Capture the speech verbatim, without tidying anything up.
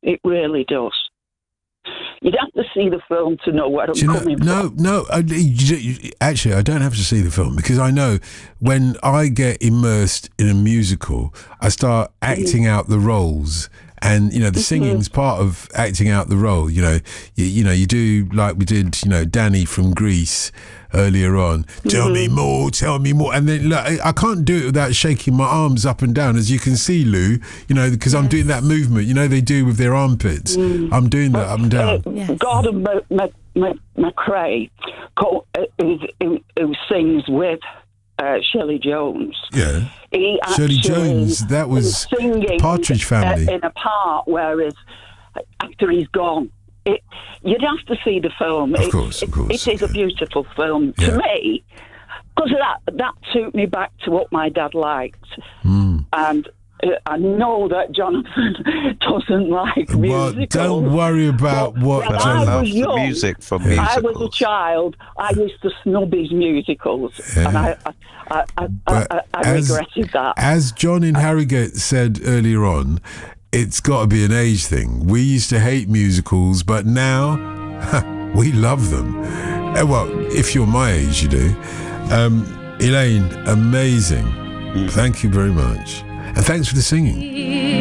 It really does. You'd have to see the film to know where I'm Do you know, coming no, from. no. I, you- you- actually, I don't have to see the film because I know when I get immersed in a musical, I start acting out the roles. And, you know, the singing's part of acting out the role. You know, you, you know, you do like we did, you know, Danny from Greece earlier on. Tell me more, tell me more. And then, look, I I can't do it without shaking my arms up and down, as you can see, Lou, you know, because I'm doing that movement, you know, they do with their armpits. I'm doing that up and down. Uh, Yes. Gordon Mc- Mc- Mc- McRae, co- uh, who, who, who sings with uh, Shelley Jones. Yeah. He Shirley actually Jones, that was singing Partridge Family. uh, in a part where his, after he's gone. It, you'd have to see the film. Of It- course, of it- course, It is yeah. a beautiful film Yeah. to me, because that that took me back to what my dad liked, Hmm. and uh, I know that Jonathan doesn't like Well, musicals. don't worry about But what when But I I Jonathan- love was the young, music from I musicals. was a child. I used to snub his musicals, Yeah. and I I, I, I, But I, I as- regretted that. As John in Harrogate said earlier on, it's got to be an age thing. We used to hate musicals, but now we love them. Uh, Well, if you're my age, you do. Um, Elaine, amazing. Thank you very much. And thanks for the singing.